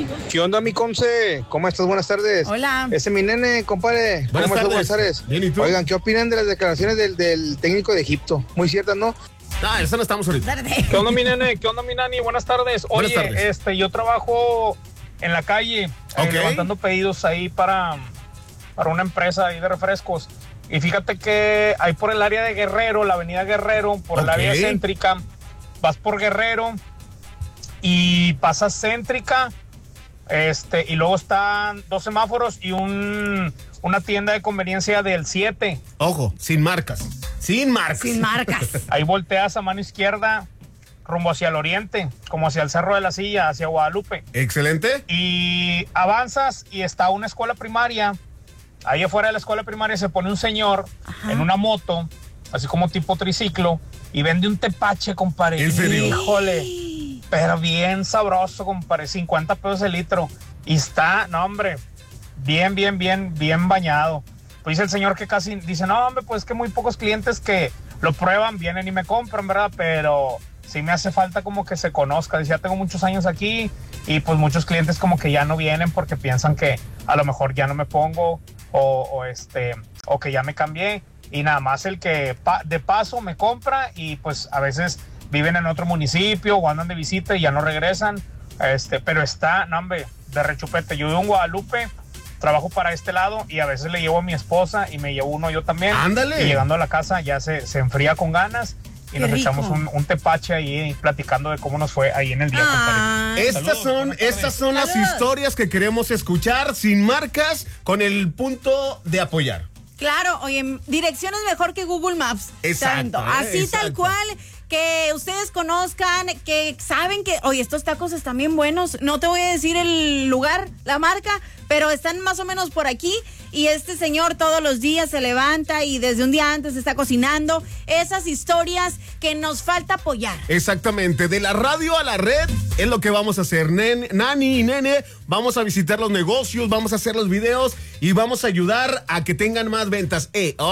¿Qué onda, mi Conce? ¿Cómo estás? Buenas tardes. Hola. Ese es mi nene, compadre. Buenas tardes. Buenas tardes. Bien, ¿y tú? Oigan, ¿qué opinan de las declaraciones del técnico de Egipto? Muy ciertas, ¿no? Ah, eso no estamos ahorita. ¿Qué onda, mi nene? ¿Qué onda, mi nani? Buenas tardes. Oye, Buenas tardes. yo trabajo en la calle, Ok. levantando pedidos ahí para una empresa ahí de refrescos. Y fíjate que ahí por el área de Guerrero, la avenida Guerrero, por el Ok. área céntrica, vas por Guerrero y pasas céntrica, y luego están 2 semáforos y una tienda de conveniencia del 7. Ojo, sin marcas. Sin marcas. Sin marcas. Ahí volteas a mano izquierda, rumbo hacia el oriente, como hacia el Cerro de la Silla, hacia Guadalupe. Excelente. Y avanzas y está una escuela primaria. Ahí afuera de la escuela primaria se pone un señor en una moto, así como tipo triciclo, y vende un tepache, compadre. ¿En serio? Híjole, pero bien sabroso, compadre, 50 pesos el litro. Y está, no, hombre, bien bañado. Pues dice el señor que casi, dice, no, hombre, pues que muy pocos clientes que lo prueban, vienen y me compran, ¿verdad? Pero sí me hace falta como que se conozca. Dice, ya tengo muchos años aquí y pues muchos clientes como que ya no vienen porque piensan que a lo mejor ya no me pongo o que ya me cambié, y nada más el que de paso me compra y pues a veces viven en otro municipio o andan de visita y ya no regresan, pero está, no, hombre, de rechupete. Yo vivo en Guadalupe, trabajo para este lado y a veces le llevo a mi esposa y me llevo uno yo también. Ándale. Y llegando a la casa ya se enfría con ganas y Qué nos rico. echamos un tepache ahí platicando de cómo nos fue ahí en el día, compadre. Estas son las Saludos. historias que queremos escuchar, sin marcas, con el punto de apoyar. Claro, oye, direcciones mejor que Google Maps. Exacto, Así exacto. tal cual, que ustedes conozcan, que saben que, oye, estos tacos están bien buenos. No te voy a decir el lugar, la marca, pero están más o menos por aquí. Y este señor todos los días se levanta y desde un día antes está cocinando. Esas historias que nos falta apoyar. Exactamente, de la radio a la red es lo que vamos a hacer. Nani y nene, vamos a visitar los negocios, vamos a hacer los videos y vamos a ayudar a que tengan más ventas.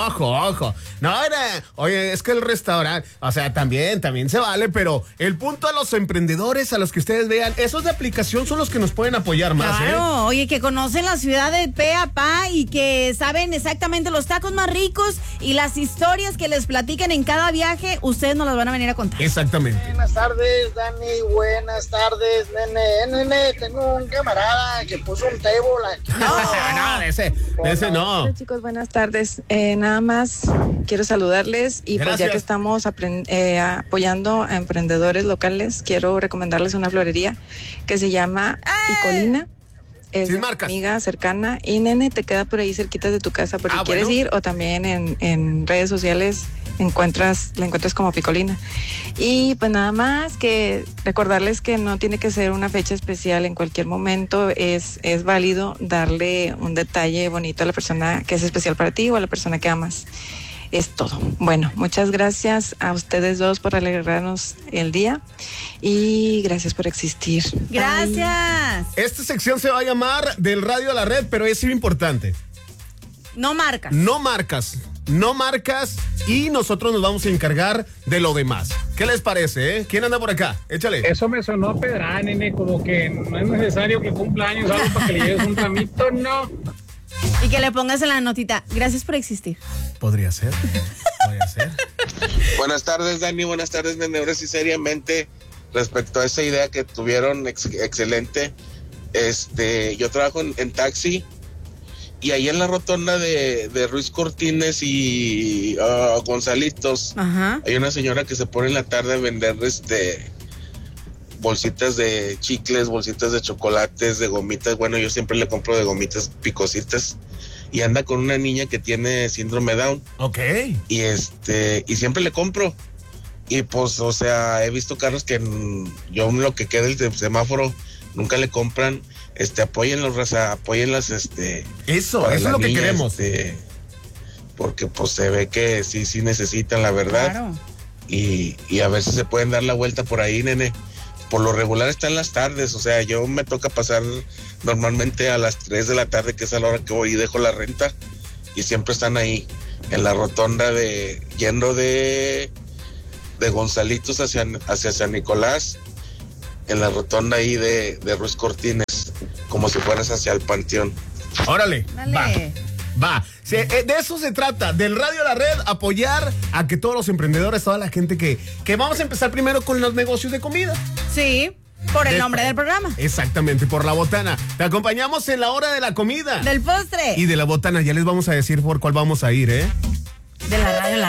Ojo. No, oye, es que el restaurante, o sea, también se vale, pero el punto a los emprendedores, a los que ustedes vean, esos de aplicación son los que nos pueden apoyar más, Claro, oye, que conocen la ciudad de pe a pa y que saben exactamente los tacos más ricos y las historias que les platican en cada viaje, ustedes nos las van a venir a contar. Exactamente. Buenas tardes, Dani. Buenas tardes, nene. Tengo un camarada que puso un table. No, de ese no. Hola chicos, buenas tardes. Nada más quiero saludarles y pues ya Gracias. que estamos apoyando a emprendedores locales, quiero recomendarles una florería que se llama Picolina. Es Sin una marcas. amiga cercana y nene, te queda por ahí cerquita de tu casa por si quieres bueno. ir, o también en redes sociales la encuentras como Picolina. Y pues nada más que recordarles que no tiene que ser una fecha especial, en cualquier momento es válido darle un detalle bonito a la persona que es especial para ti o a la persona que amas. Es todo. Bueno, muchas gracias a ustedes dos por alegrarnos el día y gracias por existir. Gracias. Esta sección se va a llamar Del Radio a la Red, pero es importante. No marcas. No marcas y nosotros nos vamos a encargar de lo demás. ¿Qué les parece, ¿Quién anda por acá? Échale. Eso me sonó a pedra, nene, como que no es necesario que cumpla años algo para que le lleves un ramito, no. Y que le pongas en la notita, gracias por existir. Podría ser. Buenas tardes, Dani. Buenas tardes, nene. Ahora sí, seriamente, respecto a esa idea que tuvieron, excelente. Yo trabajo en taxi y ahí en la rotonda de Ruiz Cortines y Gonzalitos, Ajá. hay una señora que se pone en la tarde a vender bolsitas de chicles, bolsitas de chocolates, de gomitas. Bueno, yo siempre le compro de gomitas picositas y anda con una niña que tiene síndrome Down. Ok. Y siempre le compro. Y pues, o sea, he visto carros que yo lo que queda del semáforo nunca le compran. Apóyenlos, raza, apóyenlas, Eso para es la lo que niña, queremos. porque pues se ve que sí necesitan, la verdad. Claro. Y a ver si se pueden dar la vuelta por ahí, nene. Por lo regular está en las tardes, o sea, yo me toca pasar normalmente a las 3 de la tarde, que es a la hora que voy y dejo la renta, y siempre están ahí, en la rotonda yendo de Gonzalitos hacia San Nicolás, en la rotonda ahí de Ruiz Cortines. como si fueras hacia el panteón. Órale. Dale. Va. De eso se trata, del Radio La Red, apoyar a que todos los emprendedores, toda la gente que vamos a empezar primero con los negocios de comida. Sí, por el nombre del programa. Exactamente, por la botana. Te acompañamos en la hora de la comida. Del postre. Y de la botana, ya les vamos a decir por cuál vamos a ir, ¿eh? De la radio.